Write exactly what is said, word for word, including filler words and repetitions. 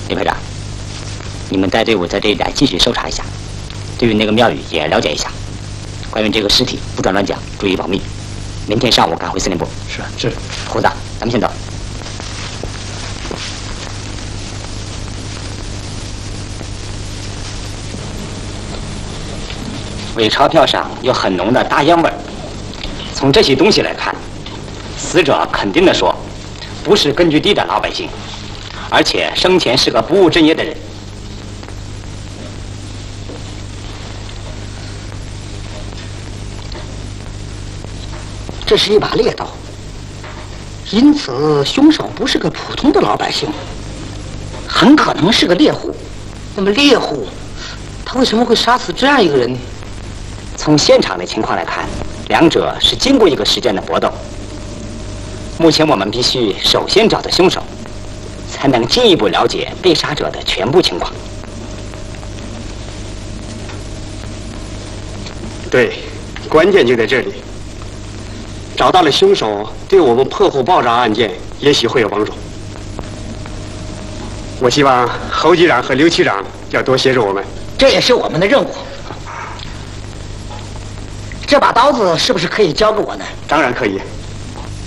李排长，你们带队伍在这一带继续搜查一下，对于那个庙宇也了解一下。关于这个尸体，不准乱讲，注意保密。明天上午赶回司令部。 是是。 胡子，咱们先走。伪钞票上有很浓的大烟味儿。从这些东西来看，死者肯定的说，不是根据地的老百姓，而且生前是个不务正业的人。 这是一把猎刀，因此凶手不是个普通的老百姓，很可能是个猎户。那么猎户，他为什么会杀死这样一个人呢？ 从现场的情况来看，两者是经过一个时间的搏斗。目前我们必须首先找到凶手，才能进一步了解被杀者的全部情况。 对，关键就在这里。找到了凶手，对我们破获爆炸案件也许会有帮助。我希望侯局长和刘区长要多协助我们， 这也是我们的任务。这把刀子是不是可以交给我呢？ 当然可以。